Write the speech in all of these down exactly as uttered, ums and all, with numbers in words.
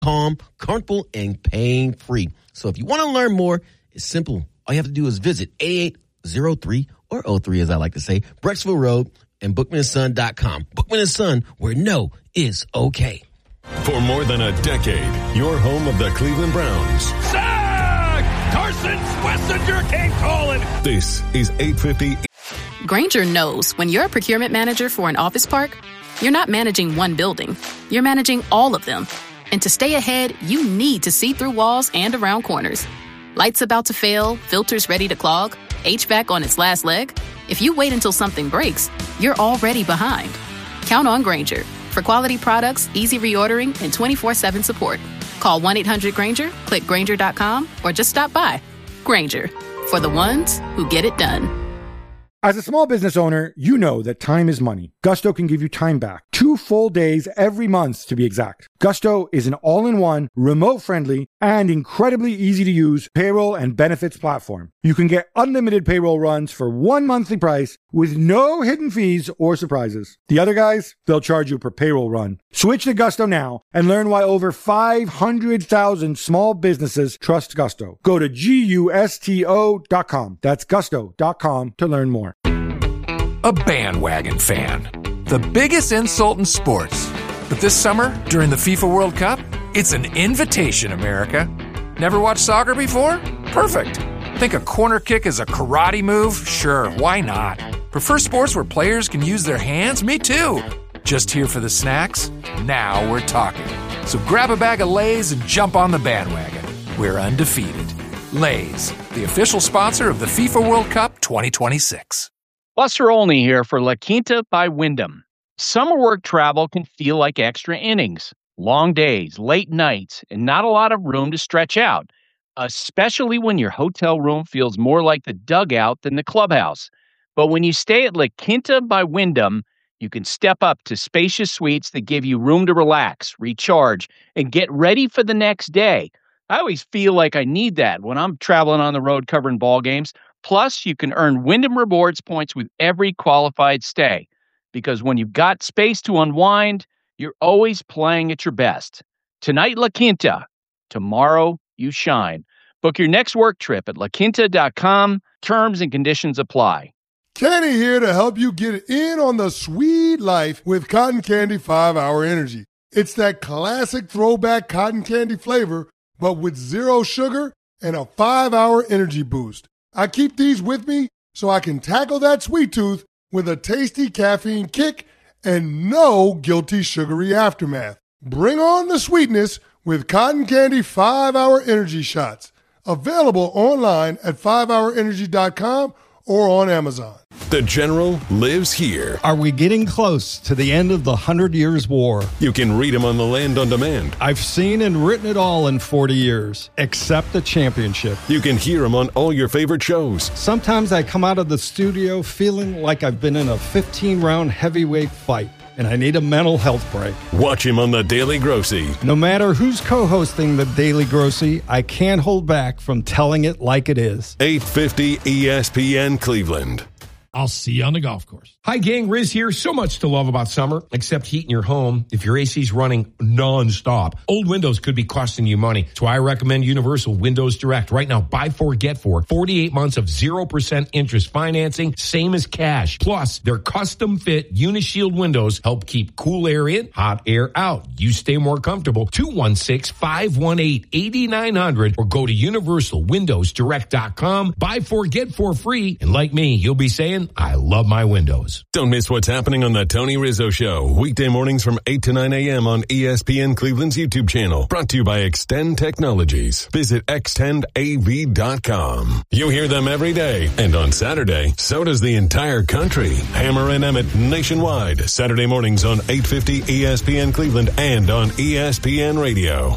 calm, comfortable, and pain-free. So if you want to learn more, it's simple. All you have to do is visit eighty-eight oh three, or oh three as I like to say, Brecksville Road, and bookman and son dot com. Bookman and Son, where no is okay. For more than a decade, your home of the Cleveland Browns. Sack! Carson Schlesinger came calling. This is eight fifty. Grainger knows when you're a procurement manager for an office park, you're not managing one building. You're managing all of them. And to stay ahead, you need to see through walls and around corners. Lights about to fail, filters ready to clog, H V A C on its last leg. If you wait until something breaks, you're already behind. Count on Grainger for quality products, easy reordering, and twenty-four seven support. Call one eight hundred Grainger, click Grainger dot com, or just stop by. Grainger, for the ones who get it done. As a small business owner, you know that time is money. Gusto can give you time back. Two full days every month, to be exact. Gusto is an all-in-one, remote-friendly, and incredibly easy-to-use payroll and benefits platform. You can get unlimited payroll runs for one monthly price with no hidden fees or surprises. The other guys, they'll charge you per payroll run. Switch to Gusto now and learn why over five hundred thousand small businesses trust Gusto. Go to gusto dot com. That's gusto dot com to learn more. A bandwagon fan. The biggest insult in sports. But this summer, during the FIFA World Cup, it's an invitation, America. Never watched soccer before? Perfect. Think a corner kick is a karate move? Sure, why not? Prefer sports where players can use their hands? Me too. Just here for the snacks? Now we're talking. So grab a bag of Lay's and jump on the bandwagon. We're undefeated. Lay's, the official sponsor of the FIFA World Cup twenty twenty-six. Buster Olney here for La Quinta by Wyndham. Summer work travel can feel like extra innings, long days, late nights, and not a lot of room to stretch out, especially when your hotel room feels more like the dugout than the clubhouse. But when you stay at La Quinta by Wyndham, you can step up to spacious suites that give you room to relax, recharge, and get ready for the next day. I always feel like I need that when I'm traveling on the road covering ball games. Plus, you can earn Wyndham Rewards points with every qualified stay. Because when you've got space to unwind, you're always playing at your best. Tonight, La Quinta. Tomorrow, you shine. Book your next work trip at la quinta dot com. Terms and conditions apply. Kenny here to help you get in on the sweet life with Cotton Candy five hour Energy. It's that classic throwback cotton candy flavor, but with zero sugar and a five hour energy boost. I keep these with me so I can tackle that sweet tooth with a tasty caffeine kick and no guilty sugary aftermath. Bring on the sweetness with Cotton Candy five hour Energy Shots. Available online at five hour energy dot com or on Amazon. The General lives here. Are we getting close to the end of the Hundred Years' War? You can read him on the Land on Demand. I've seen and written it all in forty years, except the championship. You can hear him on all your favorite shows. Sometimes I come out of the studio feeling like I've been in a fifteen-round heavyweight fight, and I need a mental health break. Watch him on The Daily Grossy. No matter who's co-hosting The Daily Grossy, I can't hold back from telling it like it is. eight fifty E S P N Cleveland. I'll see you on the golf course. Hi, gang. Riz here. So much to love about summer, except heat in your home if your A C's running nonstop. Old windows could be costing you money. So I recommend Universal Windows Direct. Right now, buy four, get four. forty-eight months of zero percent interest financing, same as cash. Plus, their custom-fit Unishield windows help keep cool air in, hot air out. You stay more comfortable. two one six, five one eight, eight nine zero zero or go to universal windows direct dot com. Buy four, get four free. And like me, you'll be saying, I love my windows. Don't miss what's happening on the Tony Rizzo Show. Weekday mornings from eight to nine a.m. on E S P N Cleveland's YouTube channel. Brought to you by Extend Technologies. Visit extend a v dot com. You hear them every day. And on Saturday, so does the entire country. Hammer and Emmett nationwide. Saturday mornings on eight fifty E S P N Cleveland and on E S P N Radio.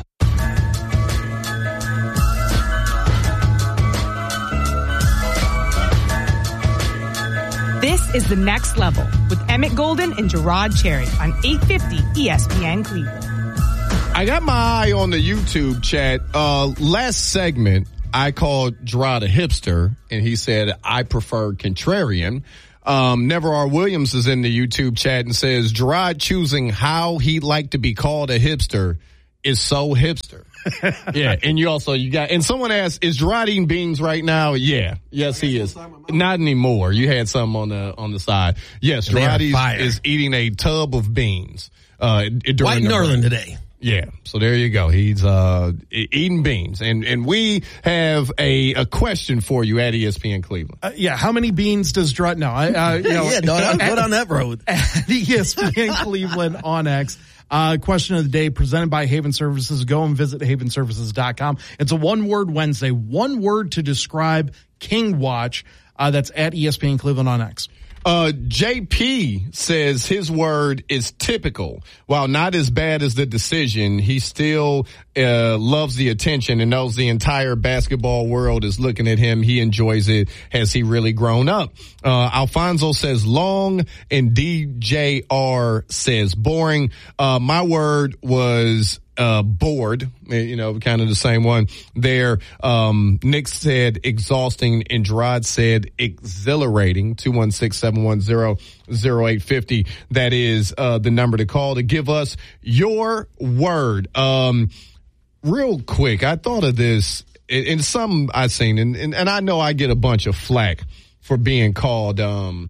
This is The Next Level with Emmett Golden and Gerard Cherry on eight fifty E S P N Cleveland. I got my eye on the YouTube chat. Uh, last segment, I called Gerard a hipster, and he said, I prefer contrarian. Um, Never R. Williams is in the YouTube chat and says, Gerard choosing how he'd like to be called a hipster is so hipster. Yeah, and you also, you got, and someone asked, is Gerard eating beans right now? Yeah. Yes, he is. Not anymore. You had some on the, on the side. Yes, Gerard is, is eating a tub of beans. Uh, during White Northern today. Yeah, so there you go. He's uh, eating beans, and and we have a, a question for you at E S P N Cleveland. Uh, yeah, how many beans does Gerard? No, I uh, you know, yeah, no, I'll go down that road. At E S P N Cleveland on X. Uh, question of the day presented by Haven Services. Go and visit haven services dot com. It's a one word Wednesday. One word to describe King Watch. Uh, that's at E S P N Cleveland on X. Uh, J P says his word is typical. While not as bad as the decision, he still uh, loves the attention and knows the entire basketball world is looking at him. He enjoys it. Has he really grown up? Uh, Alfonso says long, and D J R says boring. Uh, my word was uh, bored, you know, kind of the same one there. Um, Nick said exhausting, and Gerard said exhilarating. two one six, seven one zero, zero eight five zero. That is, uh, the number to call to give us your word. Um, real quick, I thought of this in some I've seen, and, and, and I know I get a bunch of flack for being called, um,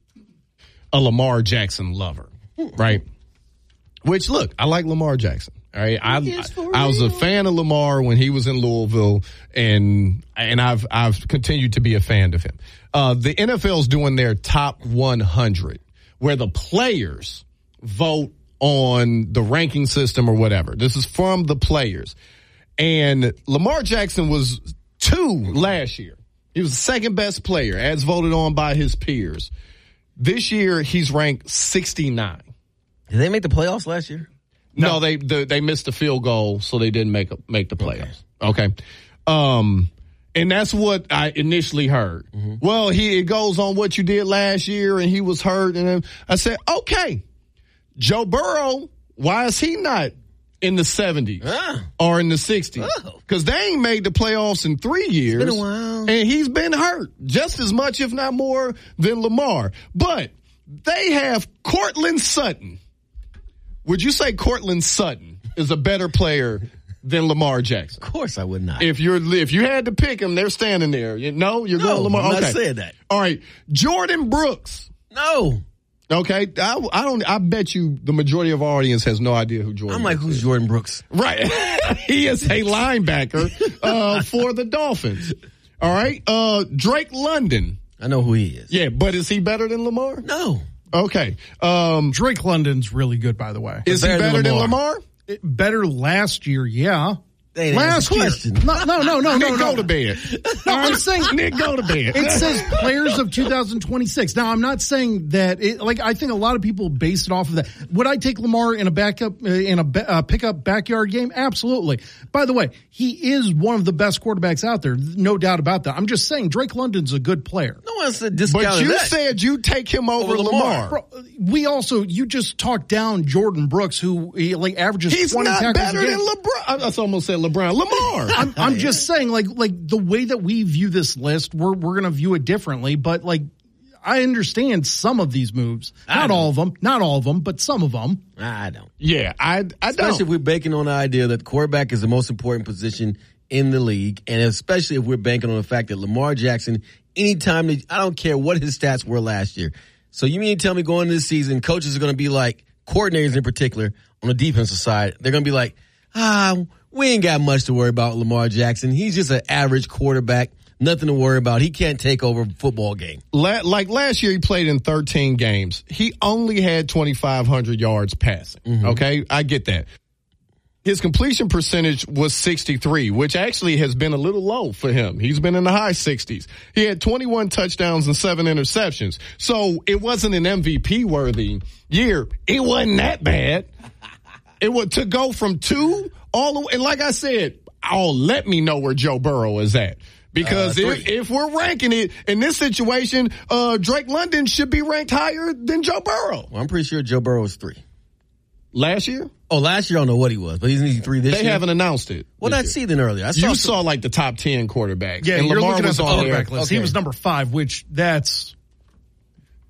a Lamar Jackson lover, right? Which, look, I like Lamar Jackson. All right, I, I was a fan of Lamar when he was in Louisville, and and I've I've continued to be a fan of him. Uh, the N F L's doing their top one hundred, where the players vote on the ranking system or whatever. This is from the players, and Lamar Jackson was two last year. He was the second best player, as voted on by his peers. This year, he's ranked sixty-nine. Did they make the playoffs last year? No, no they, they they missed a field goal, so they didn't make a, make the playoffs. Okay. okay. Um, and that's what I initially heard. Mm-hmm. Well, he it goes on what you did last year, and he was hurt. And I said, okay, Joe Burrow, why is he not in the seventies ah. or in the sixties? Because oh. they ain't made the playoffs in three years. It's been a while. And he's been hurt just as much, if not more, than Lamar. But they have Cortland Sutton. Would you say Cortland Sutton is a better player than Lamar Jackson? Of course I would not. If you're if you had to pick him, they're standing there. You, no, you're no, going Lamar. I'm okay. not saying that. All right, Jordan Brooks. No. Okay, I, I don't. I bet you the majority of our audience has no idea who Jordan. I'm like, Brooks who's is. Jordan Brooks? Right, he is a linebacker uh, for the Dolphins. All right, uh, Drake London. I know who he is. Yeah, but is he better than Lamar? No. Okay. Um, Drake London's really good, by the way. Is he better than Lamar? It, better last year, yeah. Hey, last year. No, no, no, no, Nick, no. go to bed. No, I'm saying Nick, go to bed. It says players of two thousand twenty-six. Now, I'm not saying that. It, like, I think a lot of people base it off of that. Would I take Lamar in a backup uh, in a uh, pickup backyard game? Absolutely. By the way, he is one of the best quarterbacks out there. No doubt about that. I'm just saying Drake London's a good player. No one said discount. But you that. said you take him over, over Lamar. Lamar. Bro, we also you just talked down Jordan Brooks, who he, like averages He's twenty not tackles better a game. than LeBron. I almost said LeBron. Lamar. I'm, I'm just saying, like, like the way that we view this list, we're we're gonna view it differently. But like, I understand some of these moves, not all of them, not all of them, but some of them. I don't. Yeah, I I especially don't. Especially if we're banking on the idea that the quarterback is the most important position in the league, and especially if we're banking on the fact that Lamar Jackson, anytime they, I don't care what his stats were last year. So you mean to tell me going into this season, coaches are going to be like, coordinators in particular on the defensive side, they're going to be like, ah. We ain't got much to worry about Lamar Jackson. He's just an average quarterback. Nothing to worry about. He can't take over a football game. La- like last year, he played in thirteen games. He only had twenty-five hundred yards passing. Mm-hmm. Okay? I get that. His completion percentage was sixty-three, which actually has been a little low for him. He's been in the high sixties. He had twenty-one touchdowns and seven interceptions. So it wasn't an M V P-worthy year. It wasn't that bad. It was to go from two all the way. And like I said, oh, let me know where Joe Burrow is at. Because uh, if, if we're ranking it in this situation, uh, Drake London should be ranked higher than Joe Burrow. Well, I'm pretty sure Joe Burrow was three. Last year? Oh, last year I don't know what he was, but he's in three this they year. They haven't announced it. What did I see then earlier? I saw you some... saw like the top ten quarterbacks. Yeah, and you're Lamar looking was at the on quarterback there. list. Okay. He was number five, which that's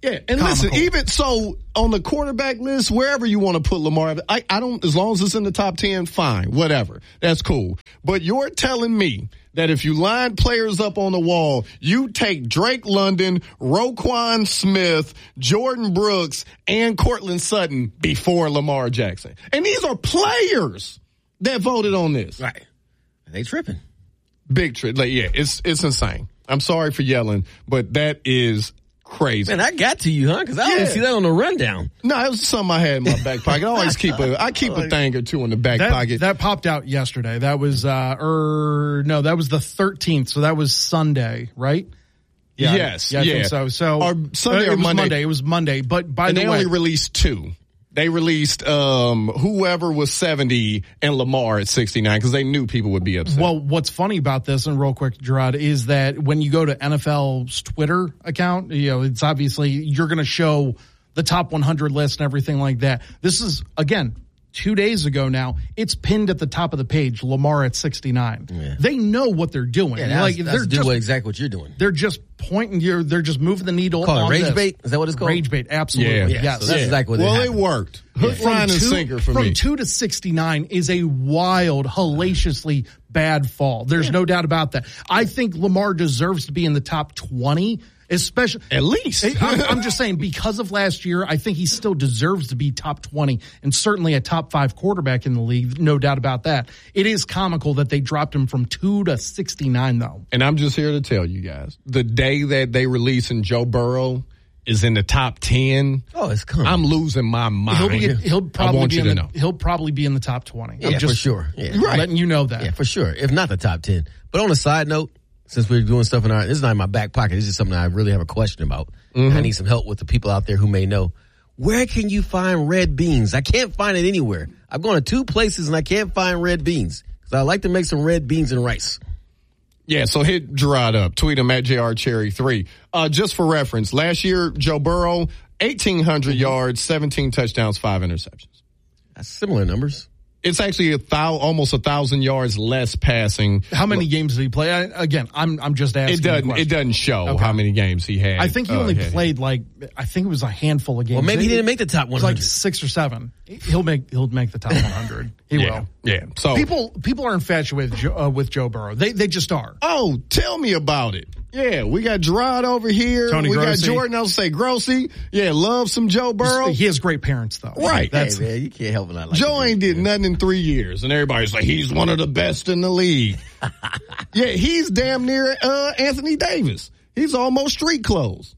Yeah, and comical. listen, even so on the quarterback list, wherever you want to put Lamar, I, I don't, as long as it's in the top ten, fine, whatever. That's cool. But you're telling me that if you line players up on the wall, you take Drake London, Roquan Smith, Jordan Brooks, and Cortland Sutton before Lamar Jackson. And these are players that voted on this. Right. They tripping. Big trip. Like, yeah, it's it's insane. I'm sorry for yelling, but that is crazy. Man, I got to you, huh? Because I yeah. didn't see that on the rundown. No, it was something I had in my back pocket. I always keep a I keep a thing or two in the back that, pocket. That popped out yesterday. That was uh er no, that was the thirteenth. So that was Sunday, right? Yeah, yes, yeah, I yeah. think so. So or Sunday it or was Monday. Monday. It was Monday. But by and the they way, only released two. They released um, whoever was seventy and Lamar at sixty-nine because they knew people would be upset. Well, what's funny about this, and real quick, Gerard, is that when you go to N F L's Twitter account, you know, it's obviously you're going to show the top one hundred list and everything like that. This is, again, two days ago now. It's pinned at the top of the page, Lamar at sixty-nine. Yeah. They know what they're doing. Yeah, that's, like that's they're do just, exactly what you're doing. They're just pointing. You're, they're just moving the needle. Call on it rage this. bait? Is that what it's called? Rage bait, absolutely. Yeah, yes. Yeah, so that's yeah. exactly what well, it it worked. Hook, From line, and two, sinker for from me. two to sixty-nine is a wild, hellaciously bad fall. There's yeah. no doubt about that. I think Lamar deserves to be in the top twenty, especially at least. I'm, I'm just saying because of last year, I think he still deserves to be top twenty and certainly a top five quarterback in the league. No doubt about that. It is comical that they dropped him from two to sixty-nine, though. And I'm just here to tell you guys, the day that they release and Joe Burrow is in the top ten. Oh, it's coming. I'm losing my mind. He'll, be, he'll probably I want be you in to the, know. He'll probably be in the top twenty. Yeah, I'm just for sure. Yeah. Right. Letting you know that. Yeah, for sure. If not the top ten. But on a side note, since we're doing stuff in our, this is not in my back pocket. This is something I really have a question about. Mm-hmm. I need some help with the people out there who may know. Where can you find red beans? I can't find it anywhere. I've gone to two places and I can't find red beans. Because I like to make some red beans and rice. Yeah, so hit Gerard up. Tweet him at J R Cherry three. Uh, just for reference, last year, Joe Burrow, eighteen hundred mm-hmm. yards, seventeen touchdowns, five interceptions. That's similar numbers. It's actually a thou, almost a thousand yards less passing. How many games did he play? I, again, I'm I'm just asking. It doesn't. It doesn't show okay. how many games he had. I think he uh, only had. played like I think it was a handful of games. Well, maybe he didn't make the top one hundred. Like six or seven. He'll make he'll make the top one hundred. He yeah. will. Yeah. So people people are infatuated with Joe, uh, with Joe Burrow. They they just are. Oh, tell me about it. Yeah, we got Gerard over here. Tony we Grossi. got Jordan. I'll say Grossi. Yeah, love some Joe Burrow. He has great parents, though. Right. That's, hey, man, you can't help it. Like Joe ain't did nothing in three years, and everybody's like, he's one of the best in the league. Yeah, he's damn near uh, Anthony Davis. He's almost street clothes.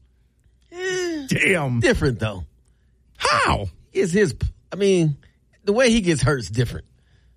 Eh, damn. Different, though. How? Is his, I mean, the way he gets hurt is different.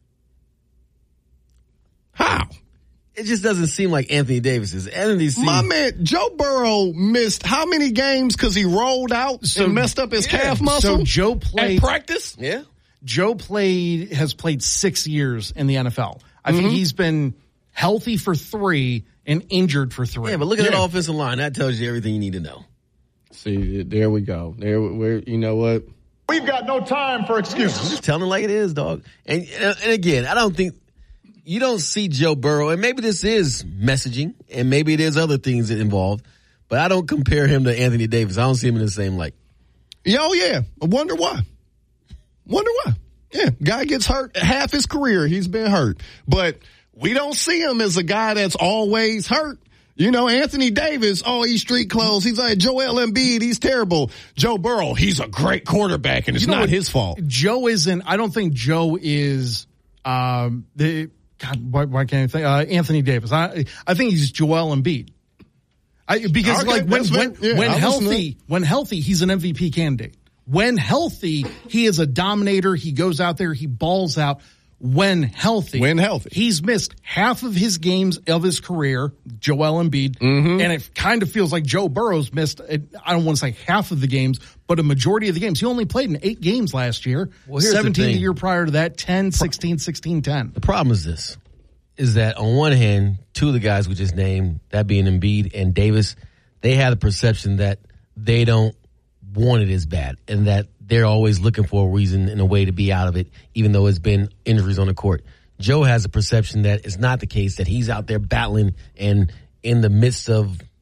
How? It just doesn't seem like Anthony Davis is. Anthony seems, My man, Joe Burrow missed how many games because he rolled out so, and messed up his yeah. calf muscle? So Joe played. At practice? Yeah. Joe played, has played six years in the N F L. I mm-hmm. think he's been healthy for three and injured for three. Yeah, but look at yeah. that offensive line. That tells you everything you need to know. See, there we go. There, where you know what? We've got no time for excuses. I'm just telling it like it is, dog. And and again, I don't think you don't see Joe Burrow, and maybe this is messaging, and maybe it is other things involved, but I don't compare him to Anthony Davis. I don't see him in the same light. Oh, yeah. I wonder why. Wonder why. Yeah, guy gets hurt half his career. He's been hurt. But we don't see him as a guy that's always hurt. You know, Anthony Davis, oh, he's street clothes. He's like Joel Embiid. He's terrible. Joe Burrow, he's a great quarterback, and it's you know not what, his fault. Joe isn't, I don't think Joe is, um, the, God, why, why can't I think, uh, Anthony Davis. I, I think he's Joel Embiid. I, because okay, like when, when, yeah, when healthy, when healthy, he's an M V P candidate. When healthy, he is a dominator. He goes out there, he balls out. When healthy. When healthy. He's missed half of his games of his career, Joel Embiid, mm-hmm. and it kind of feels like Joe Burrow's missed, I don't want to say half of the games, but a majority of the games. He only played in eight games last year, well, seventeen the, the year prior to that, ten, sixteen, sixteen, ten. The problem is this, is that on one hand, two of the guys we just named, that being Embiid and Davis, they have the perception that they don't want it as bad and that they're always looking for a reason and a way to be out of it, even though it's been injuries on the court. Joe has a perception that it's not the case, that he's out there battling and in the midst of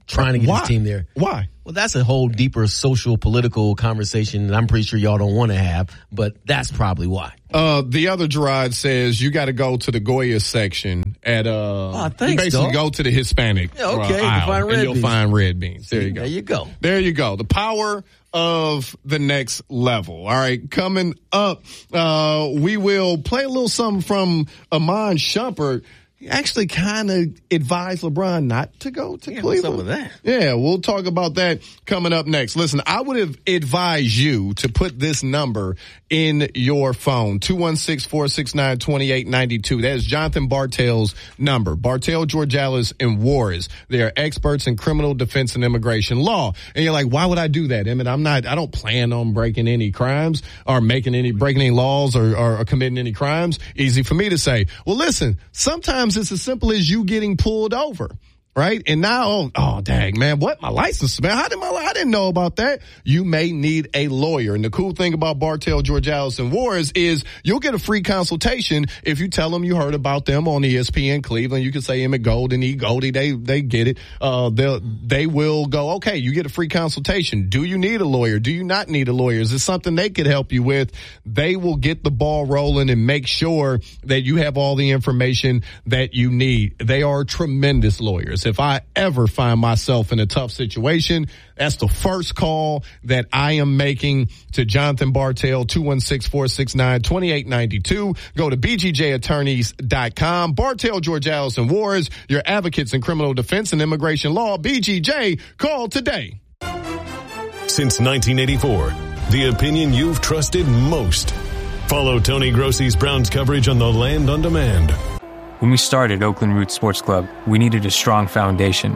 trying to get Why? his team there. Why? Well, that's a whole deeper social, political conversation that I'm pretty sure y'all don't want to have, but that's probably why. Uh, the other Gerard says you got to go to the Goya section at, uh, oh, thanks, you basically dog. go to the Hispanic yeah, okay, uh, aisle, find red and you'll beans. find red beans. There See, you go. There you go. There you go. The power of the next level. All right. Coming up, uh, we will play a little something from Amon Shumpert. He actually kind of advised LeBron not to go to yeah, Cleveland. What's up with that? Yeah, we'll talk about that coming up next. Listen, I would have advised you to put this number in your phone, two one six, four six nine, two eight nine two. That is Jonathan Bartel's number. Bartel, Georgalis, and Warris. They are experts in criminal defense and immigration law. And you're like, why would I do that, Emmett? I'm not, I don't plan on breaking any crimes or making any, breaking any laws or, or, or committing any crimes. Easy for me to say. Well, listen, sometimes it's as simple as you getting pulled over. Right? And now, oh, oh, dang, man, what? My license, man. How did my, I didn't know about that. You may need a lawyer. And the cool thing about Bartel, Georgalis, and Warris is you'll get a free consultation if you tell them you heard about them on E S P N Cleveland. You can say Emmett Golden, E. Goldie, they, they get it. Uh, they'll, they will go, okay, you get a free consultation. Do you need a lawyer? Do you not need a lawyer? Is this something they could help you with? They will get the ball rolling and make sure that you have all the information that you need. They are tremendous lawyers. If I ever find myself in a tough situation, that's the first call that I am making to Jonathan Bartel, two one six, four six nine, two eight nine two. Go to b g j attorneys dot com. Bartel, Georgalis, and Warris, your advocates in criminal defense and immigration law. B G J, call today. Since nineteen eighty-four, the opinion you've trusted most. Follow Tony Grossi's Browns coverage on The Land on Demand. When we started Oakland Roots Sports Club, we needed a strong foundation.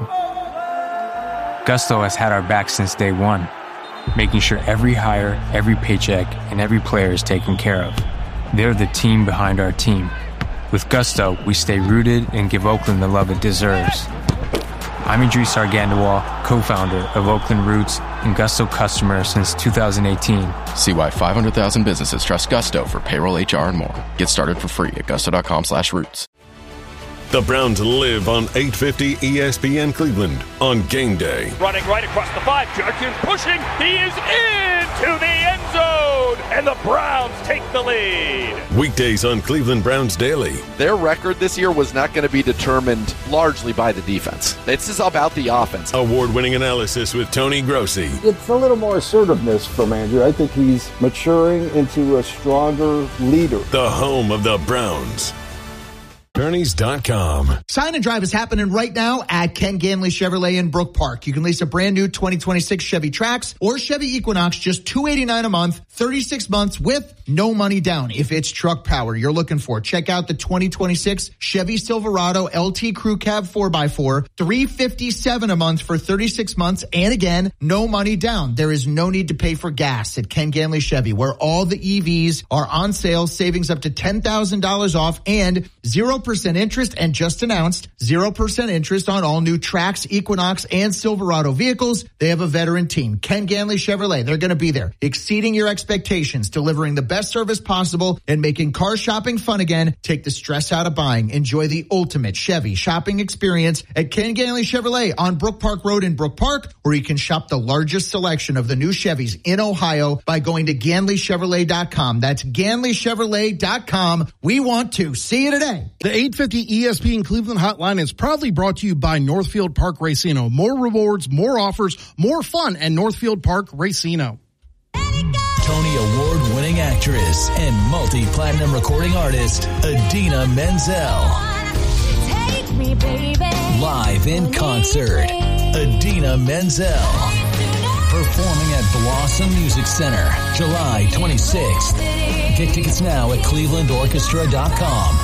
Gusto has had our back since day one, making sure every hire, every paycheck, and every player is taken care of. They're the team behind our team. With Gusto, we stay rooted and give Oakland the love it deserves. I'm Idris Argandawal, co-founder of Oakland Roots and Gusto customer since two thousand eighteen. See why five hundred thousand businesses trust Gusto for payroll, H R, and more. Get started for free at gusto.com slash roots. The Browns live on eight fifty E S P N Cleveland on game day. Running right across the five. Judkins pushing. He is into the end zone. And the Browns take the lead. Weekdays on Cleveland Browns Daily. Their record this year was not going to be determined largely by the defense. This is about the offense. Award-winning analysis with Tony Grossi. It's a little more assertiveness from Andrew. I think he's maturing into a stronger leader. The home of the Browns. Attorneys dot com. Sign and Drive is happening right now at Ken Ganley Chevrolet in Brook Park. You can lease a brand new twenty twenty-six Chevy Trax or Chevy Equinox, just two hundred eighty-nine dollars a month, thirty-six months with no money down. If it's truck power you're looking for, check out the twenty twenty-six Chevy Silverado L T Crew Cab four by four, three hundred fifty-seven dollars a month for thirty-six months. And again, no money down. There is no need to pay for gas at Ken Ganley Chevy, where all the E Vs are on sale, savings up to ten thousand dollars off and zero percent interest, and just announced zero percent interest on all new Trax, Equinox, and Silverado vehicles. They have a veteran team, Ken Ganley Chevrolet. They're going to be there, exceeding your expectations, delivering the best service possible, and making car shopping fun again. Take the stress out of buying. Enjoy the ultimate Chevy shopping experience at Ken Ganley Chevrolet on Brook Park Road in Brook Park, where you can shop the largest selection of the new Chevys in Ohio by going to Ganley Chevrolet dot com. That's Ganley Chevrolet dot com. We want to see you today. The eight fifty E S P N Cleveland Hotline is proudly brought to you by Northfield Park Racino. More rewards, more offers, more fun at Northfield Park Racino. Tony Award-winning actress and multi-platinum recording artist, Idina Menzel. Take me, baby. Live in concert, Idina Menzel. Performing at Blossom Music Center, July twenty-sixth. Get tickets now at cleveland orchestra dot com.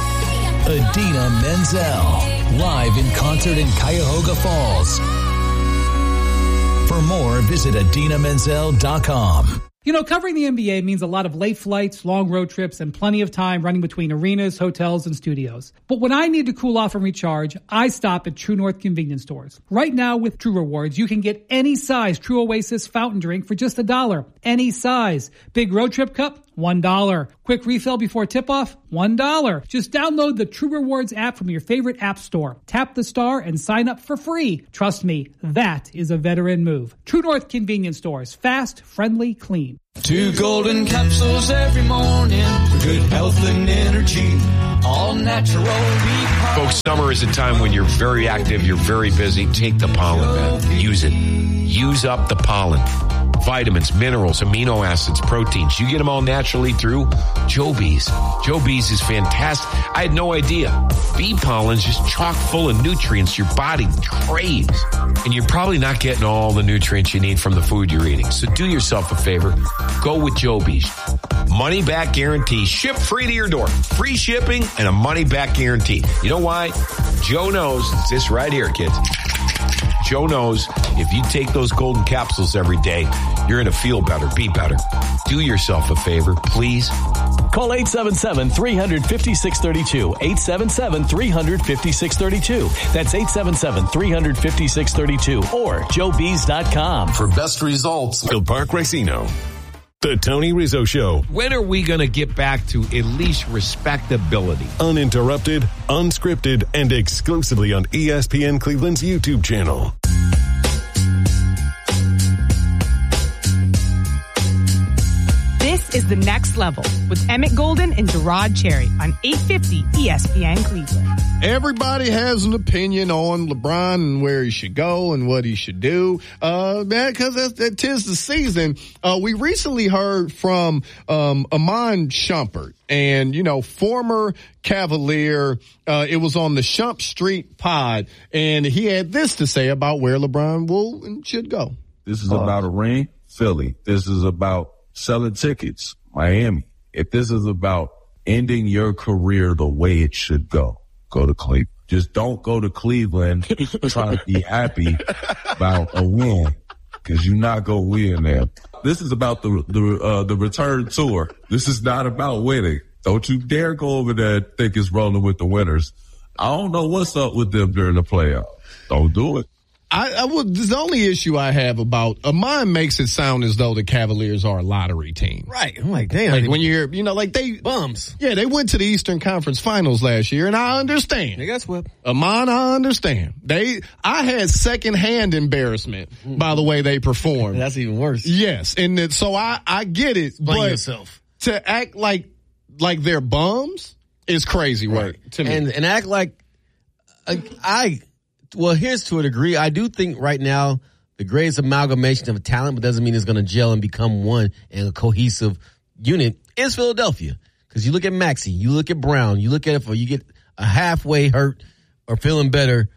Idina Menzel, live in concert in Cuyahoga Falls. For more, visit idina menzel dot com. You know, covering the N B A means a lot of late flights, long road trips, and plenty of time running between arenas, hotels, and studios. But when I need to cool off and recharge, I stop at True North convenience stores. Right now with True Rewards, you can get any size True Oasis fountain drink for just a dollar. Any size. Big road trip cup? One dollar. Quick refill before tip-off? One dollar. Just download the True Rewards app from your favorite app store. Tap the star and sign up for free. Trust me, that is a veteran move. True North convenience stores. Fast, friendly, clean. Two golden capsules every morning for good health and energy. All natural. Folks, summer is a time when you're very active, you're very busy. Take the pollen, man. Use it. Use up the pollen. Vitamins, minerals, amino acids, proteins. You get them all naturally through Jobees. Jobees is fantastic. I had no idea. Bee pollen's just chock full of nutrients your body craves. And you're probably not getting all the nutrients you need from the food you're eating. So do yourself a favor. Go with Jobees. Money back guarantee. Ship free to your door. Free shipping and a money back guarantee. You know why? Joe knows. It's this right here, kids. Joe knows if you take those golden capsules every day, you're going to feel better, be better. Do yourself a favor, please. Call eight seven seven, three five six, three two. eight seven seven, three five six, three two. That's eight seven seven, three five six, three two or joe bees dot com. For best results, Field Park Racino. The Tony Rizzo Show. When are we going to get back to at least respectability? Uninterrupted, unscripted, and exclusively on E S P N Cleveland's YouTube channel. This is The Next Level with Emmett Golden and Gerard Cherry on eight fifty E S P N Cleveland. Everybody has an opinion on LeBron and where he should go and what he should do. Uh, man, cause that's, that tis the season. Uh, we recently heard from, um, Iman Shumpert and, you know, former Cavalier. Uh, it was on the Shump Street pod and he had this to say about where LeBron will and should go. This is uh, about a ring, Philly. This is about selling tickets, Miami. If this is about ending your career the way it should go, go to Cleveland. Just don't go to Cleveland trying to be happy about a win, because you're not going to win there. This is about the the uh, the return tour. This is not about winning. Don't you dare go over there and think it's rolling with the winners. I don't know what's up with them during the playoffs. Don't do it. I, I would, the only issue I have about, uh, mine makes it sound as though the Cavaliers are a lottery team. Right. I'm like, damn. Like when you're, you know, like they. Bums. Yeah, they went to the Eastern Conference Finals last year, and I understand. They got swept. Amon, I understand. They, I had secondhand embarrassment mm-hmm. by the way they performed. That's even worse. Yes. And it, so I, I get it. Blame but yourself. To act like, like they're bums is crazy work right. to me. And, and act like, uh, I, Well, here's to a degree. I do think right now the greatest amalgamation of talent, but doesn't mean it's going to gel and become one and a cohesive unit, is Philadelphia. Because you look at Maxey, you look at Brown, you look at if you get a halfway hurt or feeling better,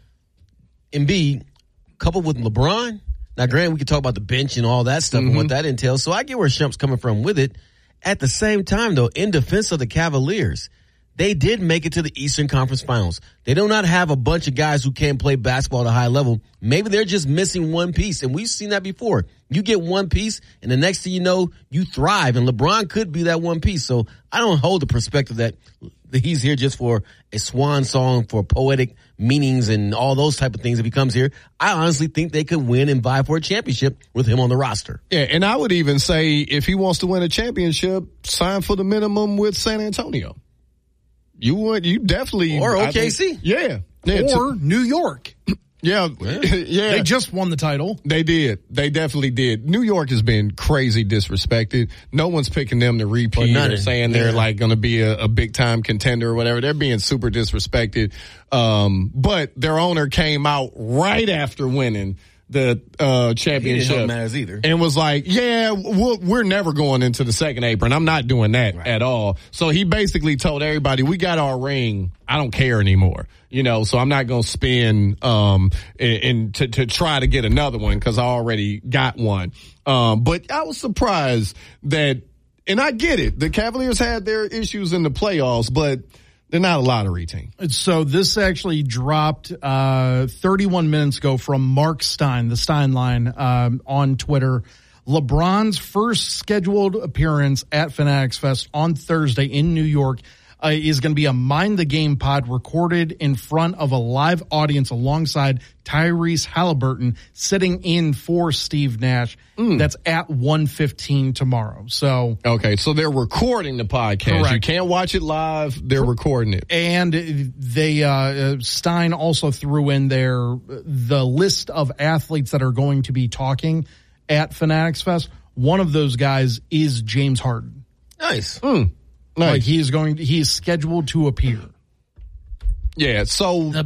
Embiid, coupled with LeBron. Now, granted, we can talk about the bench and all that stuff mm-hmm. and what that entails. So I get where Shump's coming from with it. At the same time, though, in defense of the Cavaliers, they did make it to the Eastern Conference Finals. They do not have a bunch of guys who can't play basketball at a high level. Maybe they're just missing one piece, and we've seen that before. You get one piece, and the next thing you know, you thrive, and LeBron could be that one piece. So I don't hold the perspective that he's here just for a swan song, for poetic meanings and all those type of things if he comes here. I honestly think they could win and vie for a championship with him on the roster. Yeah, and I would even say if he wants to win a championship, sign for the minimum with San Antonio. You would, you definitely. Or O K C. Think, yeah. yeah. Or New York. Yeah, yeah. yeah. They just won the title. They did. They definitely did. New York has been crazy disrespected. No one's picking them to repeat or saying they're yeah. like going to be a, a big time contender or whatever. They're being super disrespected. Um, but their owner came out right after winning the uh championship he didn't either. And was like, yeah, we're, we're never going into the second apron. I'm not doing that right. at all. So he basically told everybody, we got our ring. I don't care anymore. You know, so I'm not going to spend um and to, to try to get another one because I already got one. Um, but I was surprised that, and I get it, the Cavaliers had their issues in the playoffs, but they're not a lottery team. So this actually dropped uh, thirty-one minutes ago from Mark Stein, the Stein line, um, on Twitter. LeBron's first scheduled appearance at Fanatics Fest on Thursday in New York uh, is going to be a Mind the Game pod recorded in front of a live audience alongside Tyrese Halliburton sitting in for Steve Nash. Mm. That's at one fifteen tomorrow. So okay, so they're recording the podcast. Correct. You can't watch it live. They're recording it. And they uh, Stein also threw in there the list of athletes that are going to be talking at Fanatics Fest. One of those guys is James Harden. Nice. Mm. Nice. Like he is going, he is scheduled to appear. Yeah. So